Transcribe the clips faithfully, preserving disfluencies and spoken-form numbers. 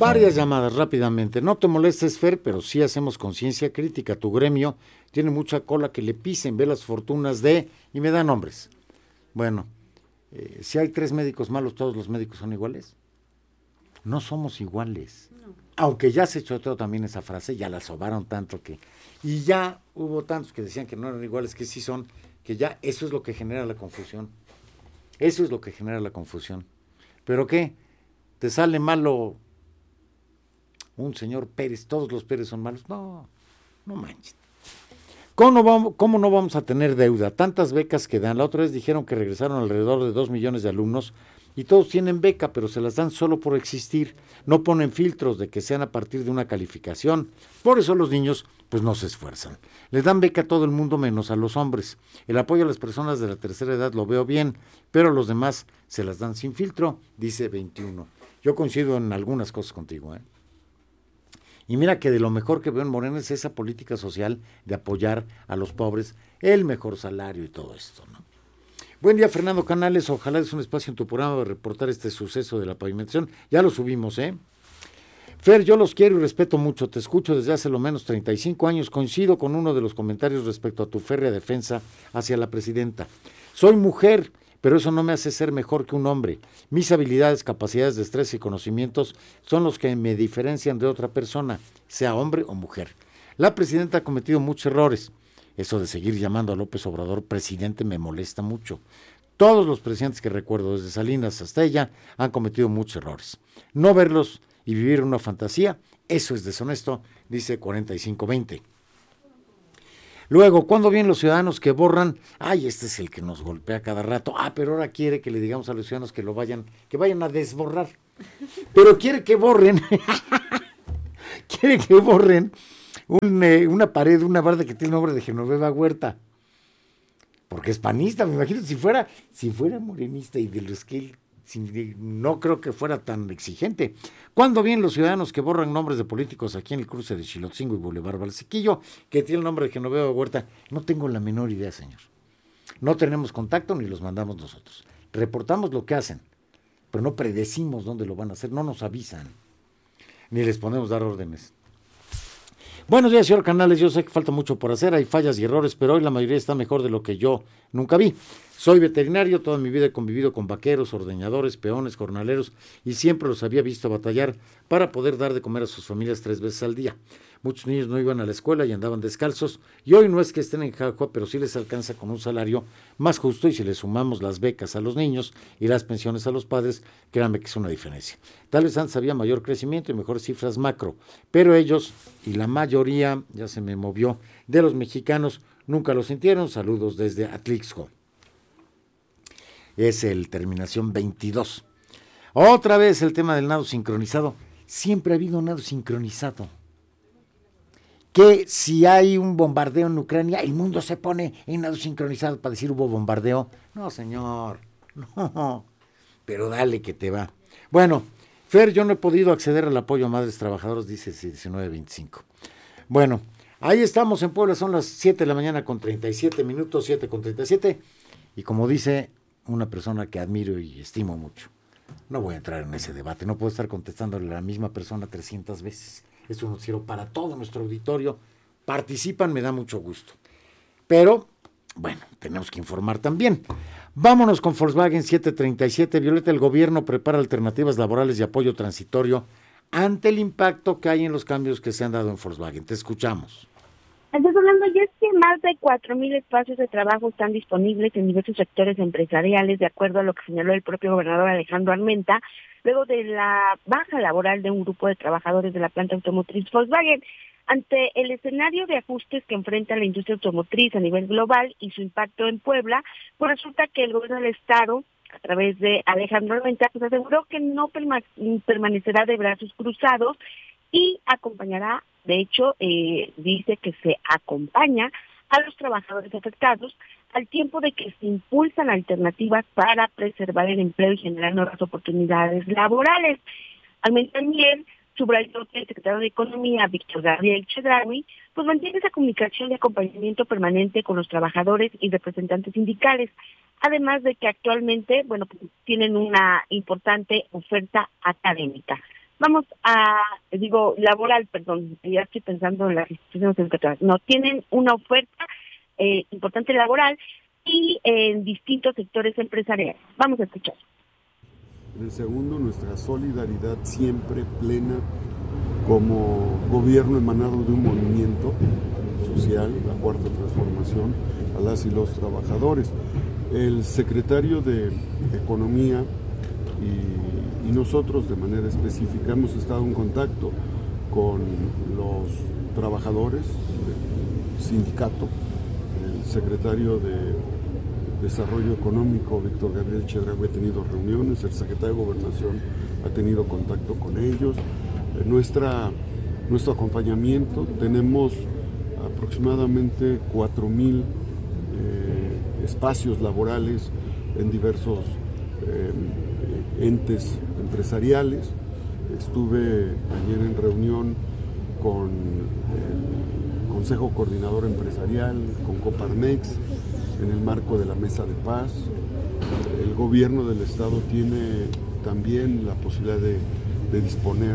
Varias llamadas rápidamente. No te molestes, Fer, pero sí hacemos conciencia crítica. Tu gremio tiene mucha cola que le pisen, ve las fortunas de... Y me da nombres. Bueno, eh, si hay tres médicos malos, ¿todos los médicos son iguales? No somos iguales. No. Aunque ya se choteó también esa frase, ya la sobaron tanto que... Y ya hubo tantos que decían que no eran iguales, que sí son, que ya eso es lo que genera la confusión. Eso es lo que genera la confusión. ¿Pero qué? ¿Te sale malo un señor Pérez? ¿Todos los Pérez son malos? No, no manches. ¿Cómo no, vamos, ¿Cómo no vamos a tener deuda? Tantas becas que dan. La otra vez dijeron que regresaron alrededor de dos millones de alumnos y todos tienen beca, pero se las dan solo por existir. No ponen filtros de que sean a partir de una calificación. Por eso los niños pues no se esfuerzan. Les dan beca a todo el mundo menos a los hombres. El apoyo a las personas de la tercera edad lo veo bien, pero a los demás se las dan sin filtro, dice veintiuno. Yo coincido en algunas cosas contigo, ¿eh? Y mira que de lo mejor que veo en Morena es esa política social de apoyar a los pobres, el mejor salario y todo esto, ¿no? Buen día, Fernando Canales. Ojalá es un espacio en tu programa de reportar este suceso de la pavimentación. Ya lo subimos, ¿eh? Fer, yo los quiero y respeto mucho. Te escucho desde hace lo menos treinta y cinco años. Coincido con uno de los comentarios respecto a tu férrea defensa hacia la presidenta. Soy mujer, pero eso no me hace ser mejor que un hombre. Mis habilidades, capacidades, destreza y conocimientos son los que me diferencian de otra persona, sea hombre o mujer. La presidenta ha cometido muchos errores. Eso de seguir llamando a López Obrador presidente me molesta mucho. Todos los presidentes que recuerdo, desde Salinas hasta ella, han cometido muchos errores. No verlos y vivir una fantasía, eso es deshonesto, dice cuarenta y cinco veinte. Luego, ¿cuándo vienen los ciudadanos que borran? Ay, este es el que nos golpea cada rato. Ah, pero ahora quiere que le digamos a los ciudadanos que lo vayan, que vayan a desborrar. Pero quiere que borren, quiere que borren un, eh, una pared, una barda que tiene el nombre de Genoveva Huerta. Porque es panista, me imagino, si fuera, si fuera morenista y de los que él, no creo que fuera tan exigente. ¿Cuándo vienen los ciudadanos que borran nombres de políticos aquí en el cruce de Xilotzingo y Boulevard Valsequillo, que tiene el nombre de Genoveva Huerta? No tengo la menor idea, señor. No tenemos contacto ni los mandamos nosotros. Reportamos lo que hacen, pero no predecimos dónde lo van a hacer, no nos avisan, ni les ponemos dar órdenes. Buenos días, señor Canales. Yo sé que falta mucho por hacer, hay fallas y errores, pero hoy la mayoría está mejor de lo que yo nunca vi. Soy veterinario, toda mi vida he convivido con vaqueros, ordeñadores, peones, jornaleros y siempre los había visto batallar para poder dar de comer a sus familias tres veces al día. Muchos niños no iban a la escuela y andaban descalzos y hoy no es que estén en Jacua, pero sí les alcanza con un salario más justo y si le sumamos las becas a los niños y las pensiones a los padres, créanme que es una diferencia. Tal vez antes había mayor crecimiento y mejores cifras macro, pero ellos y la mayoría, ya se me movió, de los mexicanos nunca lo sintieron. Saludos desde Atlixco. Es el terminación veintidós. Otra vez el tema del nado sincronizado. Siempre ha habido nado sincronizado. Que si hay un bombardeo en Ucrania, el mundo se pone en nado sincronizado para decir hubo bombardeo. No, señor, no, pero dale que te va. Bueno, Fer, yo no he podido acceder al apoyo a madres trabajadoras, dice diecinueve veinticinco. Bueno, ahí estamos en Puebla, son las siete de la mañana con treinta y siete minutos, siete con treinta y siete, y como dice una persona que admiro y estimo mucho, no voy a entrar en ese debate, no puedo estar contestándole a la misma persona trescientas veces. Es un noticiero para todo nuestro auditorio. Participan, me da mucho gusto. Pero, bueno, tenemos que informar también. Vámonos con Volkswagen siete treinta y siete. Violeta, el gobierno prepara alternativas laborales y apoyo transitorio ante el impacto que hay en los cambios que se han dado en Volkswagen. Te escuchamos. Estás hablando, ya es que más de cuatro mil espacios de trabajo están disponibles en diversos sectores empresariales, de acuerdo a lo que señaló el propio gobernador Alejandro Armenta, luego de la baja laboral de un grupo de trabajadores de la planta automotriz Volkswagen. Ante el escenario de ajustes que enfrenta la industria automotriz a nivel global y su impacto en Puebla, pues resulta que el gobierno del estado, a través de Alejandro Armenta, pues aseguró que no perma- permanecerá de brazos cruzados y acompañará, de hecho, eh, dice que se acompaña a los trabajadores afectados al tiempo de que se impulsan alternativas para preservar el empleo y generar nuevas oportunidades laborales. Almenta también subrayó que el secretario de Economía, Víctor Gabriel Chedraui, pues mantiene esa comunicación y acompañamiento permanente con los trabajadores y representantes sindicales, además de que actualmente, bueno, pues tienen una importante oferta académica. vamos a, digo, laboral, perdón, ya estoy pensando en las instituciones educativas, no, tienen una oferta eh, importante laboral y en distintos sectores empresariales. Vamos a escuchar. En el segundo, nuestra solidaridad siempre plena como gobierno emanado de un movimiento social, la Cuarta Transformación, a las y los trabajadores. El secretario de Economía y, y nosotros de manera específica hemos estado en contacto con los trabajadores del sindicato, el secretario de Desarrollo Económico, Víctor Gabriel Chedraui, ha tenido reuniones, el secretario de Gobernación ha tenido contacto con ellos. Nuestra, nuestro acompañamiento, tenemos aproximadamente cuatro mil eh, espacios laborales en diversos eh, entes empresariales. Estuve ayer en reunión con el Consejo Coordinador Empresarial, con Coparmex, en el marco de la Mesa de Paz. El gobierno del estado tiene también la posibilidad de, de disponer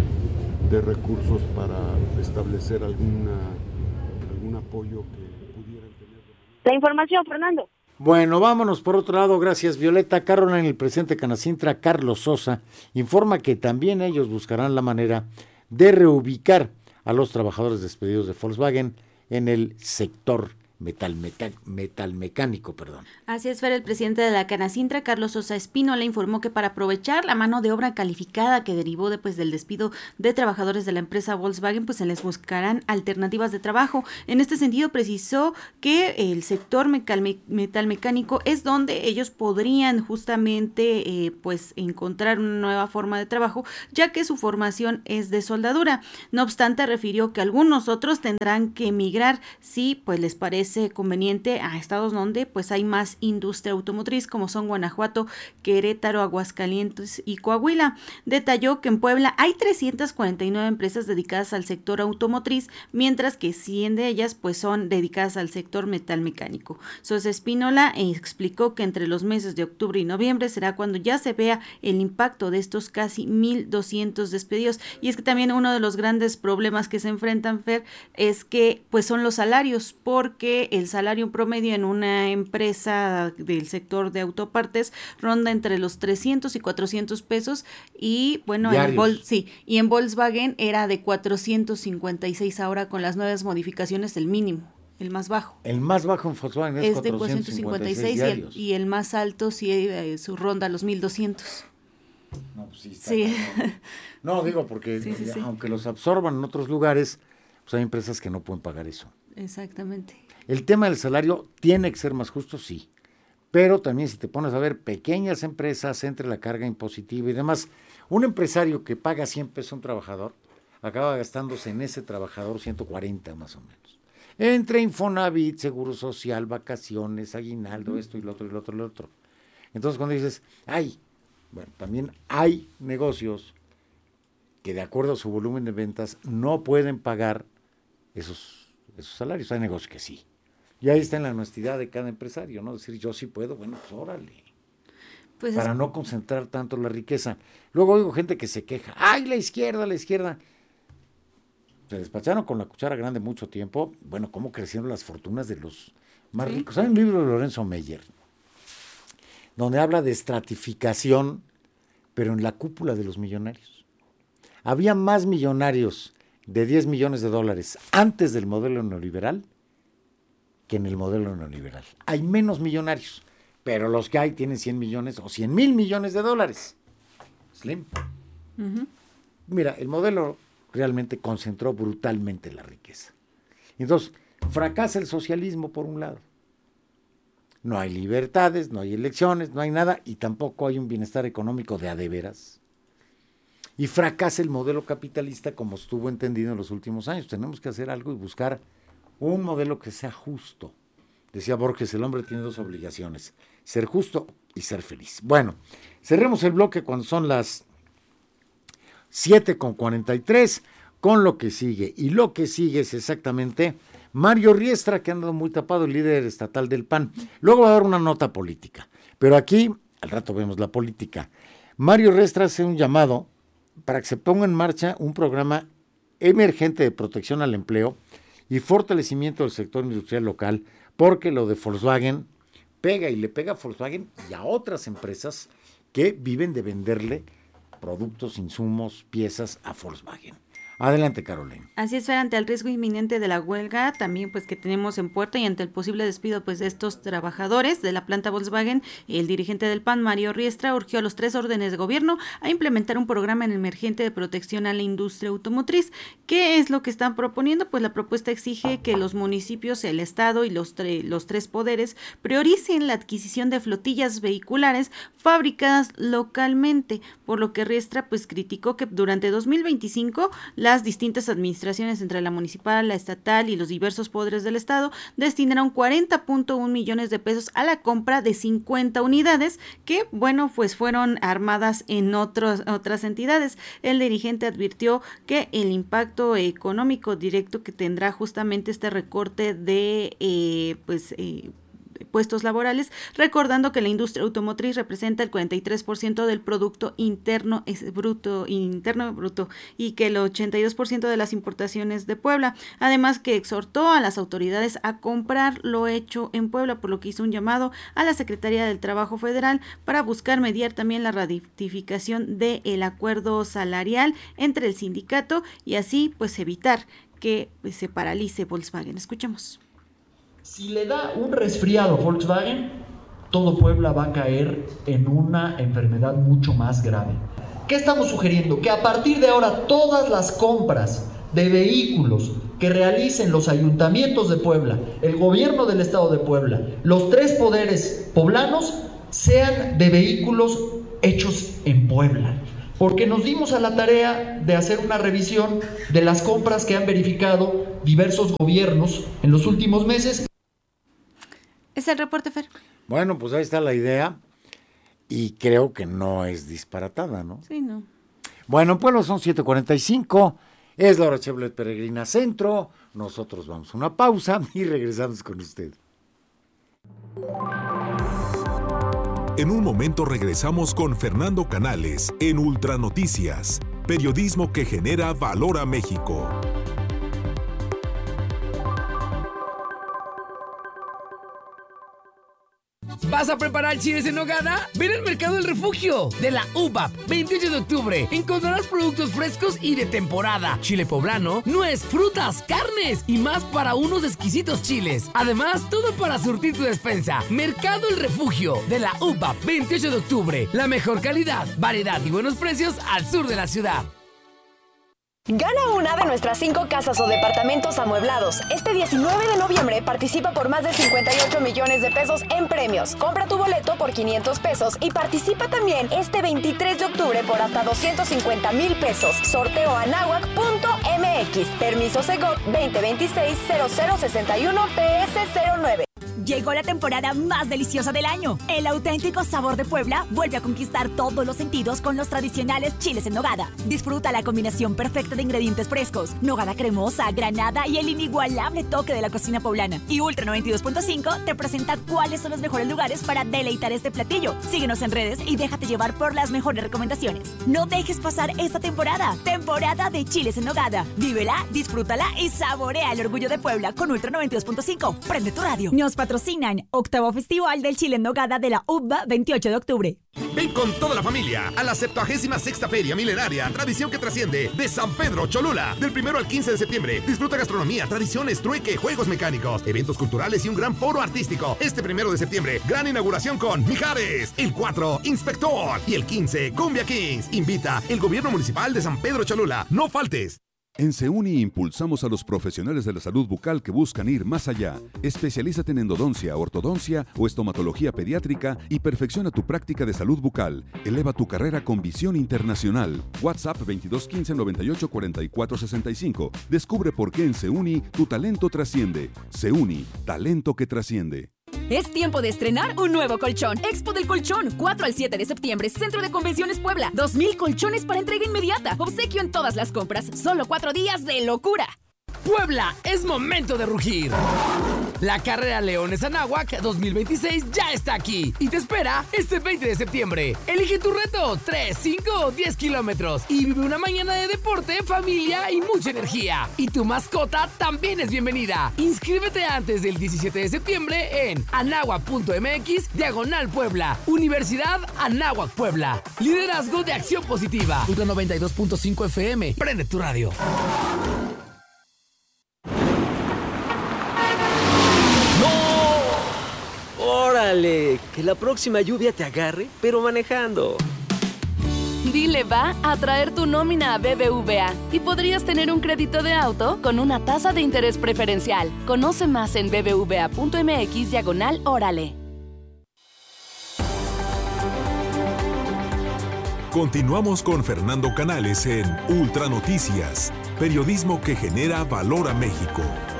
de, de recursos para establecer alguna, algún apoyo que pudieran tener. La información, Fernando. Bueno, vámonos por otro lado, gracias Violeta. Caroline, el presidente de Canacintra, Carlos Sosa, informa que también ellos buscarán la manera de reubicar a los trabajadores despedidos de Volkswagen en el sector Metal, metal, metal mecánico, perdón. Así es, Fer, el presidente de la Canacintra, Carlos Sosa Espínola, informó que para aprovechar la mano de obra calificada que derivó de, pues, del despido de trabajadores de la empresa Volkswagen, pues se les buscarán alternativas de trabajo. En este sentido, precisó que el sector metal, metal mecánico es donde ellos podrían justamente eh, pues encontrar una nueva forma de trabajo, ya que su formación es de soldadura. No obstante, refirió que algunos otros tendrán que emigrar si pues les parece conveniente a estados donde pues hay más industria automotriz, como son Guanajuato, Querétaro, Aguascalientes y Coahuila. Detalló que en Puebla hay trescientas cuarenta y nueve empresas dedicadas al sector automotriz, mientras que cien de ellas pues son dedicadas al sector metal mecánico. Sosa Espínola explicó que entre los meses de octubre y noviembre será cuando ya se vea el impacto de estos casi mil doscientos despedidos. Y es que también uno de los grandes problemas que se enfrentan, Fer, es que pues son los salarios, porque el salario promedio en una empresa del sector de autopartes ronda entre los trescientos y cuatrocientos pesos y bueno, en, Vol- sí, y en Volkswagen era de cuatrocientos cincuenta y seis ahora con las nuevas modificaciones el mínimo, el más bajo. El más bajo en Volkswagen es, es de cuatrocientos cincuenta y seis y el, y el más alto sí eh, su ronda los mil doscientos. No, pues sí, está sí. No, digo porque sí, sí, sí. aunque los absorban en otros lugares, pues hay empresas que no pueden pagar eso. Exactamente. El tema del salario tiene que ser más justo, sí, pero también si te pones a ver pequeñas empresas entre la carga impositiva y demás, un empresario que paga cien pesos a un trabajador, acaba gastándose en ese trabajador ciento cuarenta más o menos. Entre Infonavit, Seguro Social, vacaciones, aguinaldo, esto y lo otro y lo otro y lo otro. Entonces cuando dices, ay, bueno, también hay negocios que de acuerdo a su volumen de ventas no pueden pagar esos, esos salarios. Hay negocios que sí. Y ahí está en la honestidad de cada empresario, ¿no? Decir, yo sí puedo, bueno, pues órale. Pues para es... no concentrar tanto la riqueza. Luego oigo gente que se queja, ¡ay, la izquierda, la izquierda! Se despacharon con la cuchara grande mucho tiempo. Bueno, cómo crecieron las fortunas de los más ¿Sí? ricos. Hay un libro de Lorenzo Meyer, donde habla de estratificación, pero en la cúpula de los millonarios. Había más millonarios de diez millones de dólares antes del modelo neoliberal que en el modelo neoliberal. Hay menos millonarios, pero los que hay tienen cien millones o cien mil millones de dólares. Slim. Uh-huh. Mira, el modelo realmente concentró brutalmente la riqueza. Entonces, fracasa el socialismo por un lado. No hay libertades, no hay elecciones, no hay nada, y tampoco hay un bienestar económico de a de veras. Y fracasa el modelo capitalista como estuvo entendido en los últimos años. Tenemos que hacer algo y buscar un modelo que sea justo. Decía Borges, el hombre tiene dos obligaciones, ser justo y ser feliz. Bueno, cerremos el bloque cuando son las siete con cuarenta y tres con lo que sigue. Y lo que sigue es exactamente Mario Riestra, que ha andado muy tapado, el líder estatal del P A N. Luego va a dar una nota política. Pero aquí, al rato vemos la política. Mario Riestra hace un llamado para que se ponga en marcha un programa emergente de protección al empleo y fortalecimiento del sector industrial local, porque lo de Volkswagen pega y le pega a Volkswagen y a otras empresas que viven de venderle productos, insumos, piezas a Volkswagen. Adelante, Carolina. Así es, Fer, ante el riesgo inminente de la huelga, también pues que tenemos en puerta y ante el posible despido pues de estos trabajadores de la planta Volkswagen, el dirigente del P A N, Mario Riestra, urgió a los tres órdenes de gobierno a implementar un programa emergente de protección a la industria automotriz. ¿Qué es lo que están proponiendo? Pues la propuesta exige que los municipios, el Estado y los, tre- los tres poderes prioricen la adquisición de flotillas vehiculares fabricadas localmente, por lo que Riestra pues criticó que durante dos mil veinticinco la Las distintas administraciones entre la municipal, la estatal y los diversos poderes del estado destinaron cuarenta punto uno millones de pesos a la compra de cincuenta unidades que, bueno, pues fueron armadas en otros, otras entidades. El dirigente advirtió que el impacto económico directo que tendrá justamente este recorte de, eh, pues, eh, puestos laborales, recordando que la industria automotriz representa el cuarenta y tres por ciento del producto interno es bruto interno bruto y que el ochenta y dos por ciento de las importaciones de Puebla. Además, que exhortó a las autoridades a comprar lo hecho en Puebla, por lo que hizo un llamado a la Secretaría del Trabajo Federal para buscar mediar también la ratificación del acuerdo salarial entre el sindicato y así pues evitar que pues, se paralice Volkswagen. Escuchemos. Si le da un resfriado a Volkswagen, todo Puebla va a caer en una enfermedad mucho más grave. ¿Qué estamos sugiriendo? Que a partir de ahora todas las compras de vehículos que realicen los ayuntamientos de Puebla, el gobierno del estado de Puebla, los tres poderes poblanos, sean de vehículos hechos en Puebla. Porque nos dimos a la tarea de hacer una revisión de las compras que han verificado diversos gobiernos en los últimos meses. Es el reporte, Fer. Bueno, pues ahí está la idea y creo que no es disparatada, ¿no? Sí, no. Bueno, pues son siete cuarenta y cinco, es la hora Chevrolet Peregrina Centro, nosotros vamos a una pausa y regresamos con usted. En un momento regresamos con Fernando Canales en Ultranoticias, periodismo que genera valor a México. ¿Vas a preparar chiles en nogada? Ven al Mercado del Refugio de la U B A P, veintiocho de octubre. Encontrarás productos frescos y de temporada. Chile poblano, nuez, frutas, carnes y más para unos exquisitos chiles. Además, todo para surtir tu despensa. Mercado El Refugio de la U B A P, veintiocho de octubre. La mejor calidad, variedad y buenos precios al sur de la ciudad. Gana una de nuestras cinco casas o departamentos amueblados. Este diecinueve de noviembre participa por más de cincuenta y ocho millones de pesos en premios. Compra tu boleto por quinientos pesos y participa también este veintitrés de octubre por hasta doscientos cincuenta mil pesos. Sorteo anahuac punto m x. Permiso Segov veinte veintiséis cero cero sesenta y uno P S cero nueve. Llegó la temporada más deliciosa del año. El auténtico sabor de Puebla vuelve a conquistar todos los sentidos con los tradicionales chiles en nogada. Disfruta la combinación perfecta de ingredientes frescos, nogada cremosa, granada y el inigualable toque de la cocina poblana. Y Ultra noventa y dos punto cinco te presenta cuáles son los mejores lugares para deleitar este platillo. Síguenos en redes y déjate llevar por las mejores recomendaciones. No dejes pasar esta temporada. Temporada de chiles en nogada. Vívela, disfrútala y saborea el orgullo de Puebla con Ultra noventa y dos punto cinco. Prende tu radio. Nos patrocinan Octavo Festival del Chile en Nogada de la U B A veintiocho de octubre. Ven con toda la familia a la septuagésima sexta Feria Milenaria, tradición que trasciende, de San Pedro Cholula. Del primero al quince de septiembre, disfruta gastronomía, tradiciones, trueque, juegos mecánicos, eventos culturales y un gran foro artístico. Este primero de septiembre, gran inauguración con Mijares. El cuatro, Inspector. Y el quince, Cumbia Kings. Invita el gobierno municipal de San Pedro Cholula. No faltes. En Seuni impulsamos a los profesionales de la salud bucal que buscan ir más allá. Especialízate en endodoncia, ortodoncia o estomatología pediátrica y perfecciona tu práctica de salud bucal. Eleva tu carrera con visión internacional. WhatsApp veintidós quince noventa y ocho cuarenta y cuatro sesenta y cinco. Descubre por qué en Seuni tu talento trasciende. Seuni, talento que trasciende. Es tiempo de estrenar un nuevo colchón. Expo del Colchón, cuatro al siete de septiembre, Centro de Convenciones Puebla. dos mil colchones para entrega inmediata. Obsequio en todas las compras. Solo cuatro días de locura. Puebla, es momento de rugir. La carrera Leones Anáhuac dos mil veintiséis ya está aquí y te espera este veinte de septiembre. Elige tu reto, tres, cinco o diez kilómetros y vive una mañana de deporte, familia y mucha energía. Y tu mascota también es bienvenida. Inscríbete antes del diecisiete de septiembre en anáhuac punto m x diagonal Puebla. Universidad Anáhuac Puebla. Liderazgo de acción positiva. Ultra noventa y dos punto cinco F M. Prende tu radio. ¡Órale! Que la próxima lluvia te agarre, pero manejando. Dile va a traer tu nómina a B B V A y podrías tener un crédito de auto con una tasa de interés preferencial. Conoce más en b b v a punto m x diagonal órale. Continuamos con Fernando Canales en Ultra Noticias, periodismo que genera valor a México.